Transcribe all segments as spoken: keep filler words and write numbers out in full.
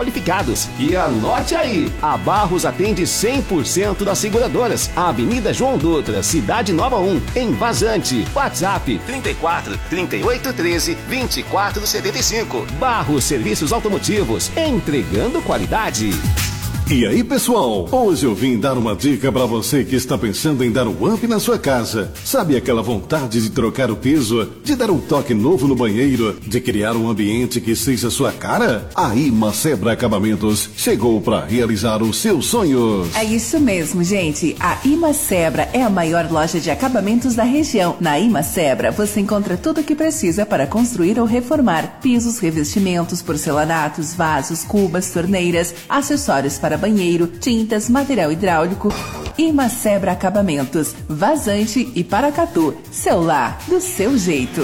qualificados. E anote aí, a Barros atende cem por cento das seguradoras. Avenida João Dutra, Cidade Nova um, em Vazante. WhatsApp trinta e quatro, trinta e oito, treze, vinte e quatro, setenta e cinco. Barros Serviços Automotivos, entregando qualidade. E aí, pessoal? Hoje eu vim dar uma dica para você que está pensando em dar um up na sua casa. Sabe aquela vontade de trocar o piso, de dar um toque novo no banheiro, de criar um ambiente que seja sua cara? A Imacebra Acabamentos chegou para realizar os seus sonhos. É isso mesmo, gente. A Imacebra é a maior loja de acabamentos da região. Na Imacebra você encontra tudo o que precisa para construir ou reformar: pisos, revestimentos, porcelanatos, vasos, cubas, torneiras, acessórios para banheiro, tintas, material hidráulico. Imacebra Acabamentos, Vazante e Paracatu. Seu lar, do seu jeito.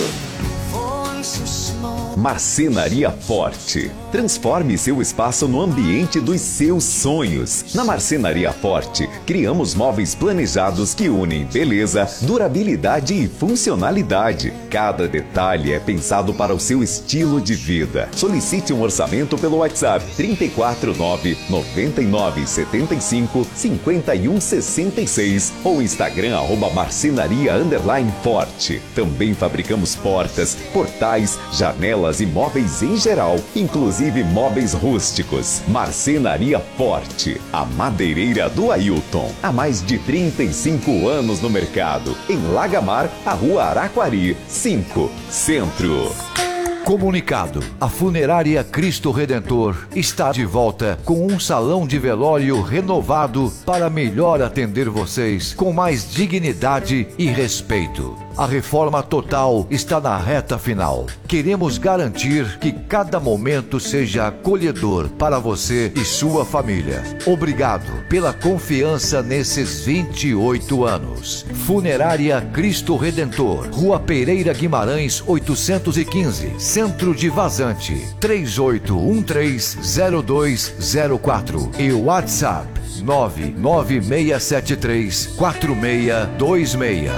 Marcenaria Forte. Transforme seu espaço no ambiente dos seus sonhos. Na Marcenaria Forte, criamos móveis planejados que unem beleza, durabilidade e funcionalidade. Cada detalhe é pensado para o seu estilo de vida. Solicite um orçamento pelo WhatsApp trinta e quatro, nove, noventa e nove, setenta e cinco, cinquenta e um, sessenta e seis ou Instagram arroba marcenaria underline forte. Também fabricamos portas, portais, janelas e móveis em geral, inclusive móveis rústicos. Marcenaria Forte, a madeireira do Ailton. Há mais de trinta e cinco anos no mercado. Em Lagamar, a Rua Araquari, cinco, Centro. Comunicado: a Funerária Cristo Redentor está de volta com um salão de velório renovado para melhor atender vocês com mais dignidade e respeito. A reforma total está na reta final. Queremos garantir que cada momento seja acolhedor para você e sua família. Obrigado pela confiança nesses vinte e oito anos. Funerária Cristo Redentor, Rua Pereira Guimarães, oitocentos e quinze, Centro de Vazante, três oito um três, zero dois zero quatro e WhatsApp nove nove seis sete três, quatro seis dois seis.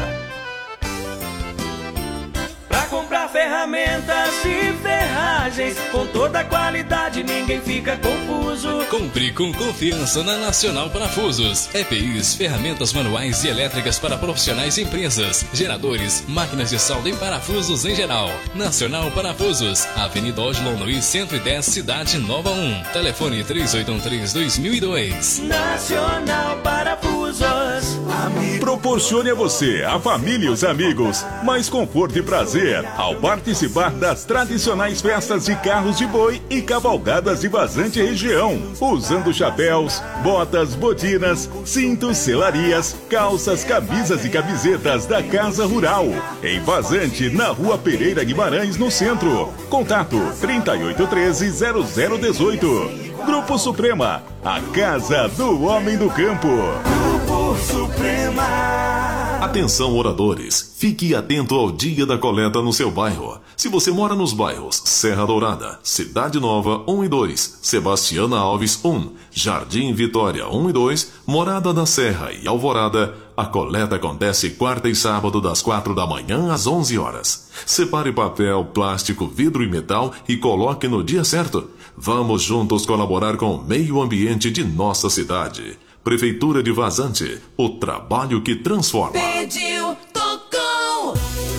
Ferramentas e ferragens com toda a qualidade, ninguém fica confuso. Compre com confiança na Nacional Parafusos. E P Is, ferramentas manuais e elétricas para profissionais e empresas, geradores, máquinas de solda em parafusos em geral. Nacional Parafusos, Avenida Oslo Luiz cento e dez, Cidade Nova um. Telefone três oito um três, dois mil e dois. Nacional Parafusos. Proporcione a você, a família e os amigos mais conforto e prazer ao participar das tradicionais festas de carros de boi e cavalgadas de Vazante região, usando chapéus, botas, botinas, cintos, selarias, calças, camisas e camisetas da Casa Rural, em Vazante, na Rua Pereira Guimarães, no centro. Contato trinta e oito treze, zero zero dezoito. Grupo Suprema, a casa do homem do campo. Grupo Suprema. Atenção, moradores, fique atento ao dia da coleta no seu bairro. Se você mora nos bairros Serra Dourada, Cidade Nova um e dois, Sebastiana Alves um, Jardim Vitória um e dois, Morada da Serra e Alvorada, a coleta acontece quarta e sábado das quatro da manhã às onze horas. Separe papel, plástico, vidro e metal e coloque no dia certo. Vamos juntos colaborar com o meio ambiente de nossa cidade. Prefeitura de Vazante, o trabalho que transforma. Pediu, tocou.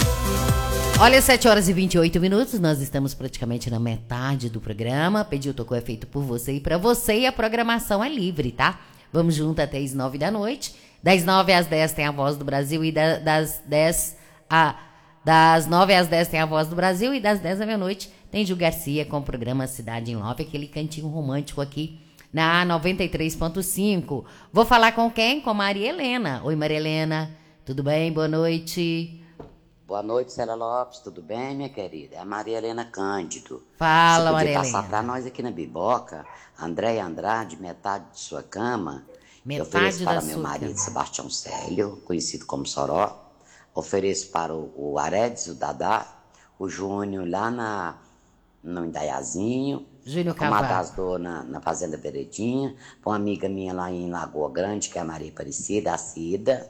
Olha, sete horas e vinte e oito minutos, nós estamos praticamente na metade do programa. Pediu, tocou é feito por você e para você, e a programação é livre, tá? Vamos junto até as nove da noite. Das nove às dez tem a Voz do Brasil e da, das dez a... Das nove às dez tem a Voz do Brasil e das dez à meia-noite tem Gil Garcia com o programa Cidade em Love, aquele cantinho romântico aqui na noventa e três ponto cinco. Vou falar com quem? Com Maria Helena. Oi, Maria Helena. Tudo bem? Boa noite. Boa noite, Célia Lopes. Tudo bem, minha querida? É a Maria Helena Cândido. Fala, Você Maria podia Helena. passar para nós aqui na Biboca, Andréia Andrade, metade de sua cama. Metade Eu ofereço da para sua meu marido, cama. Sebastião Célio, conhecido como Soró. Ofereço para o, o Aredes, o Dadá, o Júnior lá na, no Indaiazinho. Júnior Uma Cavalo. das donas na Fazenda Beredinha. Para uma amiga minha lá em Lagoa Grande, que é a Maria Aparecida, a Cida.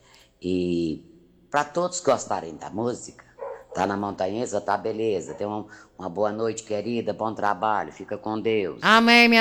E para todos que gostarem da música, tá na Montanhesa, tá beleza. Tenha uma, uma boa noite, querida, bom trabalho, fica com Deus. Amém, minha